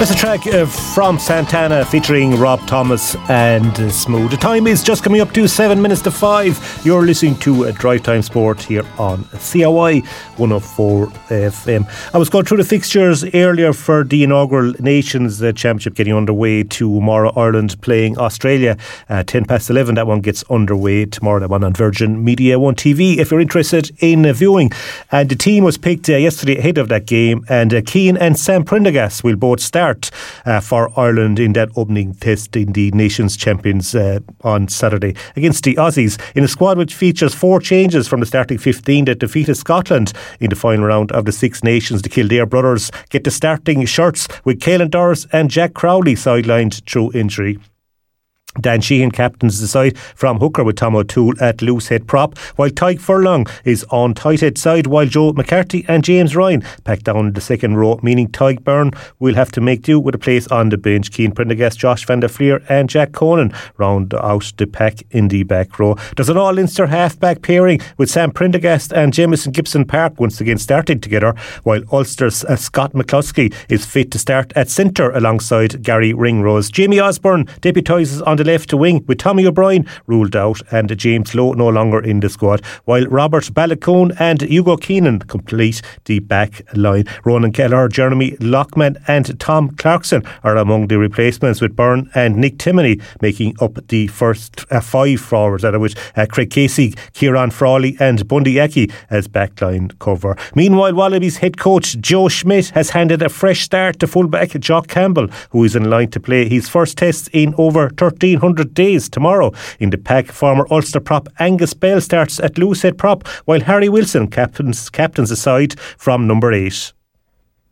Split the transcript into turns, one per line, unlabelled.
That's a track from Santana featuring Rob Thomas and Smooth. The time is just coming up to 7 minutes to 5. You're listening to Drive Time Sport here on COI 104 FM. I was going through the fixtures earlier for the inaugural Nations Championship getting underway tomorrow. Ireland playing Australia 10 past 11. That one gets underway tomorrow. That one on Virgin Media 1 TV if you're interested in viewing. And the team was picked yesterday ahead of that game, and Keane and Sam Prendergast will both start for Ireland in that opening test in the Nations Champions on Saturday against the Aussies, in a squad which features 4 changes from the starting 15 that defeated Scotland in the final round of the Six Nations. The Kildare brothers get the starting shirts, with Caelan Doris and Jack Crowley sidelined through injury. Dan Sheehan captains the side from hooker, with Tom O'Toole at loose head prop, while Tyke Furlong is on tight head side, while Joe McCarthy and James Ryan pack down the second row, meaning Tyke Byrne will have to make do with a place on the bench. Keane Prendergast, Josh van der Fleer and Jack Conan round out the pack in the back row. There's an all-Leinster half-back pairing, with Sam Prendergast and Jamison Gibson Park once again starting together, while Ulster's Scott McCluskey is fit to start at centre alongside Gary Ringrose. Jamie Osborne deputises on the left wing, with Tommy O'Brien ruled out and James Lowe no longer in the squad, while Robert Ballacone and Hugo Keenan complete the back line. Ronan Kelleher, Jeremy Lockman and Tom Clarkson are among the replacements, with Byrne and Nick Timoney making up the first 5 forwards, out of which Craig Casey, Kieran Frawley and Bundy Aki as backline cover. Meanwhile, Wallabies head coach Joe Schmidt has handed a fresh start to fullback Jock Campbell, who is in line to play his first test in over 1,300 days tomorrow. In the pack, former Ulster prop Angus Bell starts at loosehead prop, while Harry Wilson captains the side from number 8.